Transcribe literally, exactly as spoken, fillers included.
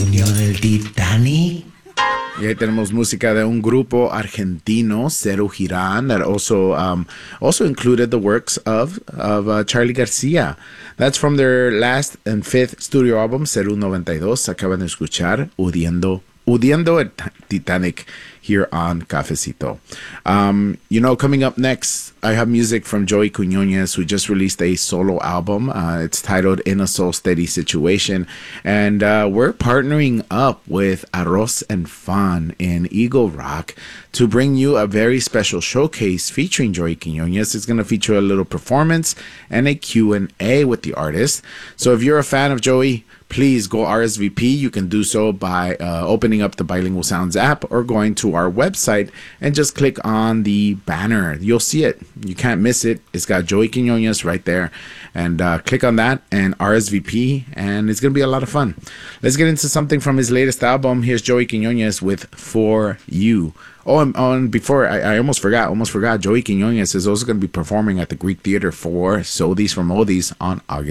hundió en el Titanic. Y ahí tenemos música de un grupo argentino, Cero Girán, that also um, also included the works of of uh, Charlie Garcia. That's from their last and fifth studio album, Cero noventa y dos. Acaban de escuchar Hundiendo, Hundiendo el Titanic here on Cafecito. Um, you know, coming up next, I have music from Joey Quiñones, who just released a solo album. Uh, it's titled In a Soul Steady Situation. And uh, we're partnering up with Arroz and Fan in Eagle Rock to bring you a very special showcase featuring Joey Quiñones. It's going to feature a little performance and a Q and A with the artist. So if you're a fan of Joey, please go R S V P. You can do so by uh, opening up the Bilingual Sounds app or going to our website and just click on the banner. You'll see it. You can't miss it. It's got Joey Quiñones right there. And uh, click on that and R S V P, and it's going to be a lot of fun. Let's get into something from his latest album. Here's Joey Quiñones with For You. Oh, and, oh, and before, I, I almost forgot, almost forgot, Joey Quiñones is also going to be performing at the Greek Theater for Souldies from Oldies on August